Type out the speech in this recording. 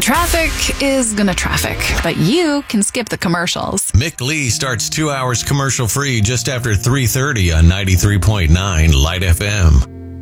traffic is gonna traffic, but you can skip the commercials. Mick Lee starts 2 hours commercial free just after 3:30 on 93.9 Light FM.